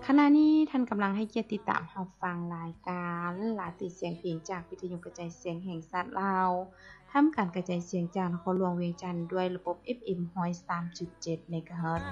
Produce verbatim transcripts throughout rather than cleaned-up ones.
ขณะนี้ท่านกำลังให้เกียรติติดตามรับฟังรายการลาติเสียงเพลงจากวิทยุกระจายเสียงแห่งชาติลาวทำการกระจายเสียงจากนครหลวงเวียงจันทน์ด้วยระบบ เอฟ เอ็ม หนึ่งศูนย์สามจุดเจ็ด เมกะเฮิรตซ์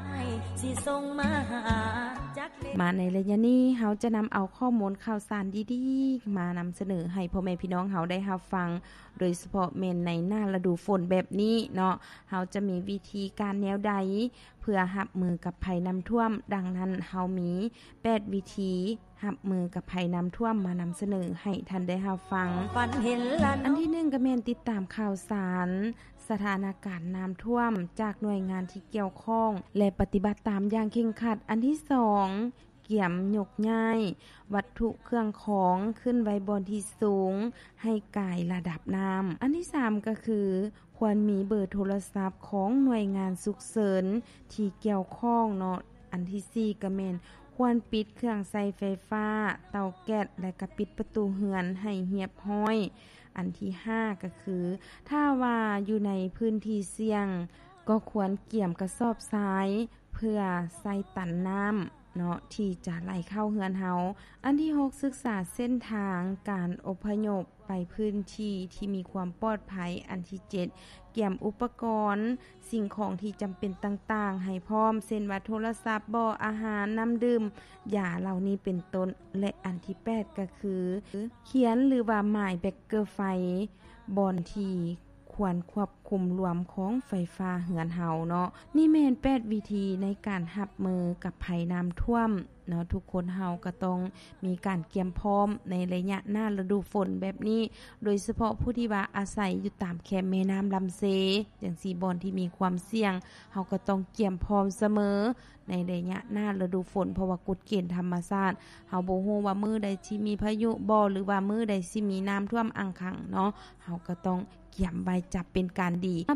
มาในระยะนี้เฮาจะนำเอาข้อมูลข่าวสารดีๆมานำเสนอให้พ่อแม่พี่น้องเฮาได้รับฟังโดยเฉพาะแม่นในหน้าฤดูฝนแบบนี้เนาะเฮาจะมีวิธีการแนวใดเพื่อรับมือกับภัยน้ำท่วมดังนั้นเฮามีแปดวิธีรับมือกับภัยน้ำท่วมมานำเสนอให้ท่านได้รับฟังอันที่หนึ่งก็แม่นติดตามข่าวสารสถานการณ์น้ำท่วมจากหน่วยงานที่เกี่ยวข้องและปฏิบัติตามอย่างเคร่งครัดอันที่สองเกี่ยมยกย้ายวัตถุเครื่องของขึ้นไว้บนที่สูงให้กายระดับน้ำอันที่สามก็คือควรมีเบอร์โทรศัพท์ของหน่วยงานฉุกเฉินที่เกี่ยวข้องเนาะอันที่สี่ก็แม่นควรปิดเครื่องใช้ไฟฟ้าเตาแก๊สและก็ปิดประตูเรือนให้เรียบร้อยอันที่ห้าก็คือถ้าว่าอยู่ในพื้นที่เสี่ยงก็ควรเกี่ยมกระสอบทรายเพื่อใส่ตันน้ำเนาะที่จะไหลเข้าเฮือนเฮาอันที่หกศึกษาเส้นทางการอพยพไปพื้นที่ที่มีความปลอดภัยอันที่เจ็ดเกี่ยมอุปกรณ์สิ่งของที่จำเป็นต่างๆให้พร้อมเช่นว่าโทรศัพท์บ่อาหารน้ำดื่มยาเหล่านี้เป็นต้นและอันที่แปดก็คือเขียนหรือว่าหมายแบกเกอร์ไฟบอนที่ควรควบคุมรวมของไฟฟ้าเหือนเฮาเนาะนี่แม่นแปดวิธีในการรับมือกับภัยน้ำท่วมเนาะทุกคนเฮาก็ต้องมีการเตรียมพร้อมในระยะหน้าฤดูฝนแบบนี้โดยเฉพาะผู้ที่ว่าอาศัยอยู่ตามแคมแม่น้ำลำเซจังซี่บ่อนที่มีความเสี่ยงเฮาก็ต้องเตรียมพร้อมเสมอในระยะหน้าฤดูฝนเพราะว่ากฎเกณฑ์ธรรมชาติเฮาบ่ฮู้ว่ามื้อใดสิมีพายุบ่หรือว่ามื้อใดสิมีน้ำท่วมอังคังเนาะเฮาก็ต้องเกี่ยมไว้จับเป็นการดี